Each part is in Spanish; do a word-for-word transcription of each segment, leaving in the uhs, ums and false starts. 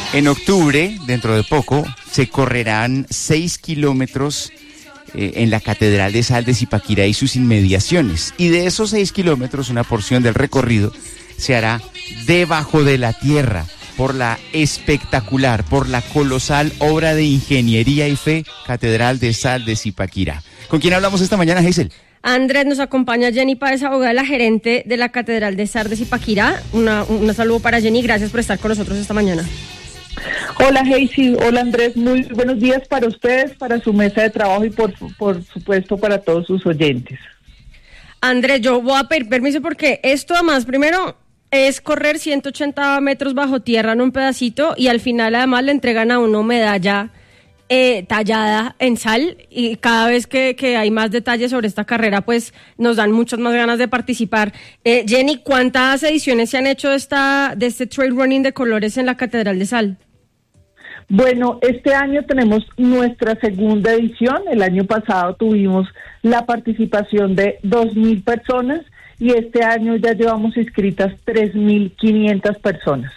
En octubre, dentro de poco, se correrán seis kilómetros eh, en la Catedral de Sal de Zipaquirá y sus inmediaciones. Y de esos seis kilómetros, una porción del recorrido se hará debajo de la tierra, por la espectacular, por la colosal obra de ingeniería y fe Catedral de Sal de Zipaquirá. ¿Con quién hablamos esta mañana, Hazel? Andrés, nos acompaña Jenny Páez, abogada, la gerente de la Catedral de Sal de Zipaquirá. Una, un saludo para Jenny, gracias por estar con nosotros esta mañana. Hola Hazel, hola Andrés, muy buenos días para ustedes, para su mesa de trabajo y por, por supuesto para todos sus oyentes. Andrés, yo voy a pedir permiso porque esto además, primero, es correr ciento ochenta metros bajo tierra en un pedacito y al final además le entregan a uno medalla eh, tallada en sal, y cada vez que, que hay más detalles sobre esta carrera pues nos dan muchas más ganas de participar. Eh, Jenny, ¿cuántas ediciones se han hecho de, esta, de este trail running de colores en la Catedral de Sal? Bueno, este año tenemos nuestra segunda edición. El año pasado tuvimos la participación de dos mil personas y este año ya llevamos inscritas tres mil quinientas personas.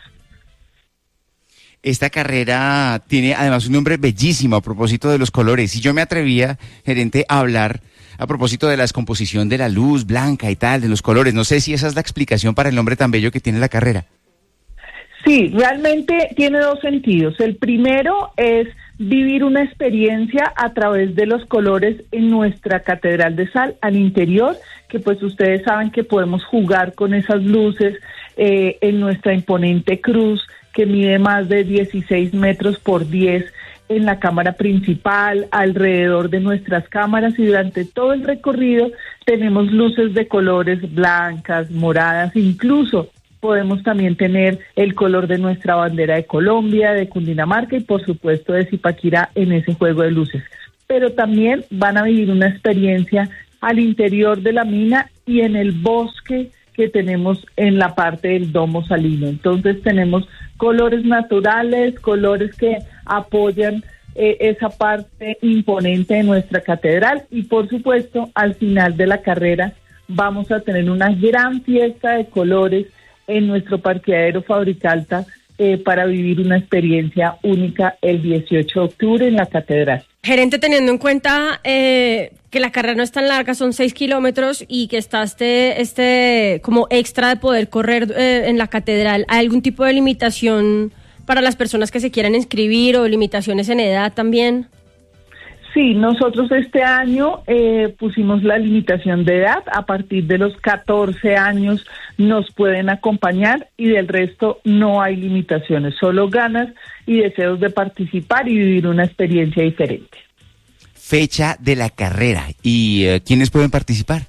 Esta carrera tiene además un nombre bellísimo a propósito de los colores. Y yo me atrevía, gerente, a hablar a propósito de la descomposición de la luz blanca y tal, de los colores. No sé si esa es la explicación para el nombre tan bello que tiene la carrera. Sí, realmente tiene dos sentidos. El primero es vivir una experiencia a través de los colores en nuestra Catedral de Sal al interior, que pues ustedes saben que podemos jugar con esas luces eh, en nuestra imponente cruz que mide más de dieciséis metros por diez en la cámara principal, alrededor de nuestras cámaras, y durante todo el recorrido tenemos luces de colores blancas, moradas, incluso podemos también tener el color de nuestra bandera de Colombia, de Cundinamarca y por supuesto de Zipaquirá en ese juego de luces. Pero también van a vivir una experiencia al interior de la mina y en el bosque que tenemos en la parte del domo salino. Entonces tenemos colores naturales, colores que apoyan eh, esa parte imponente de nuestra catedral y por supuesto al final de la carrera vamos a tener una gran fiesta de colores en nuestro parqueadero Fabricalta eh, para vivir una experiencia única el dieciocho de octubre en la catedral. Gerente, teniendo en cuenta eh, que la carrera no es tan larga, son seis kilómetros y que está este, este como extra de poder correr eh, en la catedral, ¿hay algún tipo de limitación para las personas que se quieran inscribir o limitaciones en edad también? Sí, nosotros este año eh, pusimos la limitación de edad. A partir de los catorce años nos pueden acompañar y del resto no hay limitaciones, solo ganas y deseos de participar y vivir una experiencia diferente. Fecha de la carrera y uh, ¿quiénes pueden participar?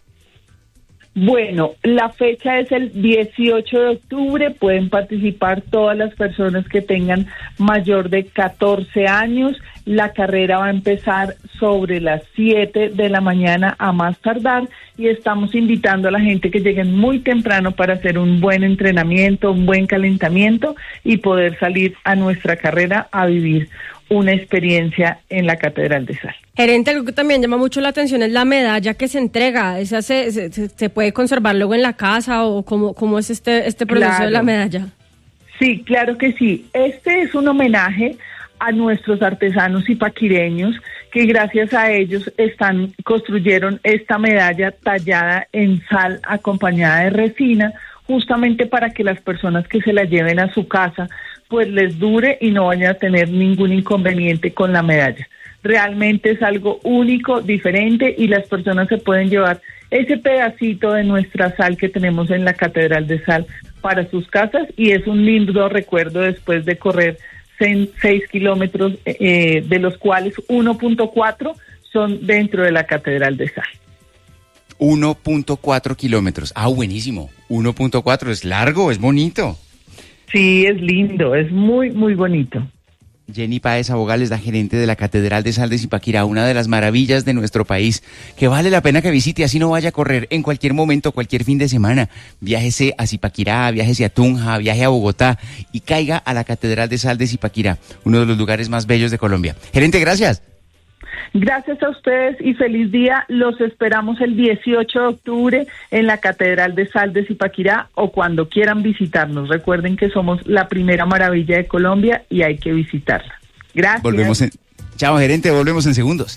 Bueno, la fecha es el dieciocho de octubre, pueden participar todas las personas que tengan mayor de catorce años. La carrera va a empezar sobre las siete de la mañana a más tardar y estamos invitando a la gente que lleguen muy temprano para hacer un buen entrenamiento, un buen calentamiento y poder salir a nuestra carrera a vivir una experiencia en la Catedral de Sal. Gerente, algo que también llama mucho la atención es la medalla que se entrega. ¿Esa se, se, se puede conservar luego en la casa o cómo, cómo es este, este proceso claro. de la medalla? Sí, claro que sí. Este es un homenaje a nuestros artesanos zipaquireños que gracias a ellos están construyeron esta medalla tallada en sal acompañada de resina, justamente para que las personas que se la lleven a su casa pues les dure y no vayan a tener ningún inconveniente con la medalla. Realmente es algo único, diferente y las personas se pueden llevar ese pedacito de nuestra sal que tenemos en la Catedral de Sal para sus casas y es un lindo recuerdo después de correr seis kilómetros, eh, de los cuales uno punto cuatro son dentro de la Catedral de Sal. uno punto cuatro kilómetros. Ah, buenísimo. uno punto cuatro es largo, es bonito. Sí, es lindo, es muy, muy bonito. Jenny Páez, abogada, es la gerente de la Catedral de Sal de Zipaquirá, una de las maravillas de nuestro país, que vale la pena que visite, así no vaya a correr en cualquier momento, cualquier fin de semana. Viájese a Zipaquirá, viájese a Tunja, viaje a Bogotá y caiga a la Catedral de Sal de Zipaquirá, uno de los lugares más bellos de Colombia. Gerente, gracias. Gracias a ustedes y feliz día. Los esperamos el dieciocho de octubre en la Catedral de Sal de Zipaquirá o cuando quieran visitarnos. Recuerden que somos la primera maravilla de Colombia y hay que visitarla. Gracias. Volvemos en... Chao, gerente, volvemos en segundos.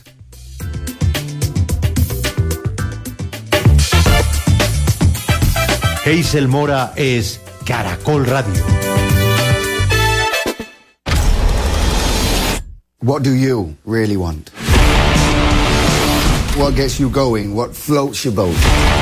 Hazel Mora es Caracol Radio. What do you really want? What gets you going? What floats your boat?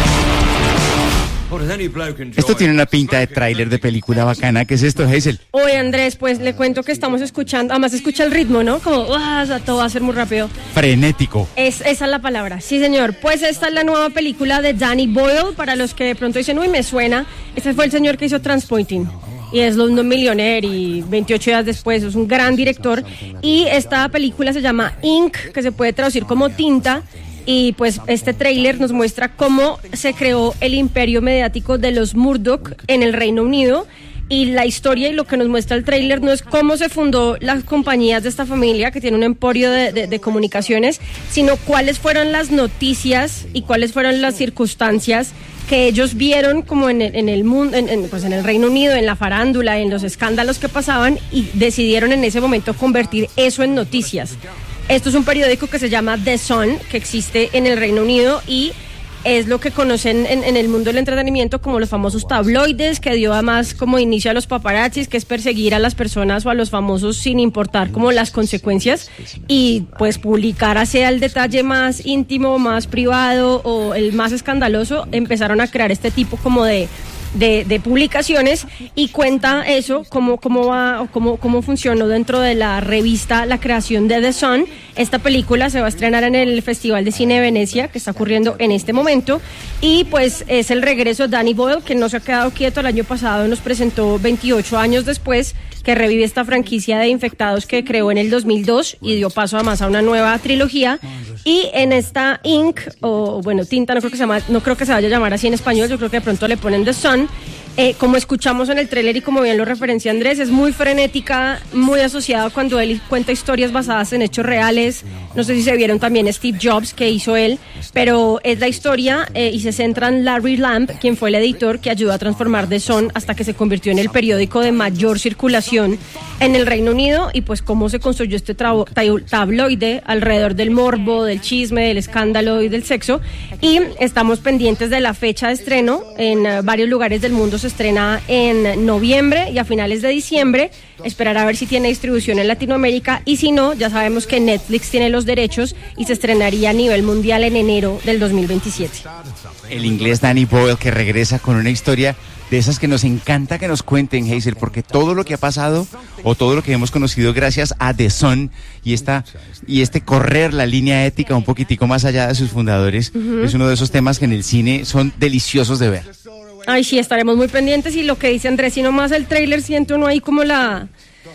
Esto tiene una pinta de tráiler de película bacana. ¿Qué es esto, Hazel? Oye, Andrés, pues le cuento que estamos escuchando, además escucha el ritmo, ¿no? Como, ¡ah! O sea, todo va a ser muy rápido. Frenético. Es, esa es la palabra, sí señor. Pues esta es la nueva película de Danny Boyle, para los que de pronto dicen, uy, me suena. Este fue el señor que hizo Transpointing. Y es London Millionaire y veintiocho días después, es un gran director. Y esta película se llama Ink, que se puede traducir como tinta. Y pues este tráiler nos muestra cómo se creó el imperio mediático de los Murdoch en el Reino Unido. Y la historia y lo que nos muestra el tráiler no es cómo se fundó las compañías de esta familia que tiene un emporio de, de, de comunicaciones, sino cuáles fueron las noticias y cuáles fueron las circunstancias que ellos vieron como en el, en el mundo, en, en, pues en el Reino Unido, en la farándula, en los escándalos que pasaban, y decidieron en ese momento convertir eso en noticias. Esto es un periódico que se llama The Sun, que existe en el Reino Unido y es lo que conocen en, en el mundo del entretenimiento como los famosos tabloides, que dio además como inicio a los paparazzis, que es perseguir a las personas o a los famosos sin importar como las consecuencias, y pues publicar sea el detalle más íntimo, más privado o el más escandaloso. Empezaron a crear este tipo como de De, de publicaciones y cuenta eso, cómo, cómo va, cómo, cómo funcionó dentro de la revista la creación de The Sun. Esta película se va a estrenar en el Festival de Cine de Venecia, que está ocurriendo en este momento, y pues es el regreso de Danny Boyle, que no se ha quedado quieto. El año pasado nos presentó veintiocho años después, que revive esta franquicia de Infectados que creó en el dos mil dos y dio paso además a una nueva trilogía. Y en esta Ink, o bueno, tinta, no creo que se llama, no creo que se vaya a llamar así en español, yo creo que de pronto le ponen The Sun. Eh, como escuchamos en el tráiler y como bien lo referencia Andrés, es muy frenética, muy asociada cuando él cuenta historias basadas en hechos reales. No sé si se vieron también Steve Jobs, que hizo él, pero es la historia eh, y se centra en Larry Lamb, quien fue el editor que ayudó a transformar The Sun hasta que se convirtió en el periódico de mayor circulación en el Reino Unido, y pues cómo se construyó este trabo, tabloide alrededor del morbo, del chisme, del escándalo y del sexo. Y estamos pendientes de la fecha de estreno. En uh, varios lugares del mundo se estrena en noviembre y a finales de diciembre. Esperar a ver si tiene distribución en Latinoamérica, y si no, ya sabemos que Netflix tiene los derechos y se estrenaría a nivel mundial en enero del dos mil veintisiete. El inglés Danny Boyle, que regresa con una historia de esas que nos encanta que nos cuenten, Hazel, porque todo lo que ha pasado o todo lo que hemos conocido gracias a The Sun y esta y este correr la línea ética un poquitico más allá de sus fundadores, uh-huh. es uno de esos temas que en el cine son deliciosos de ver. Ay, sí, estaremos muy pendientes, y lo que dice Andrés, y nomás el tráiler siente uno ahí como la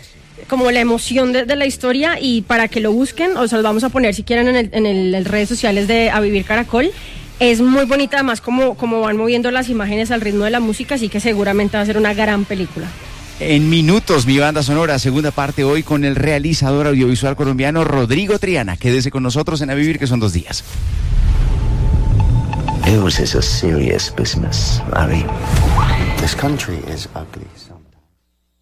como la emoción de, de la historia, y para que lo busquen, o sea, lo vamos a poner si quieren en el, en el en redes sociales de A Vivir Caracol. Es muy bonita, además como, como van moviendo las imágenes al ritmo de la música, así que seguramente va a ser una gran película. En minutos, mi banda sonora, segunda parte hoy con el realizador audiovisual colombiano Rodrigo Triana. Quédese con nosotros en A Vivir, que son dos días. News is a serious business, Larry. This country is ugly.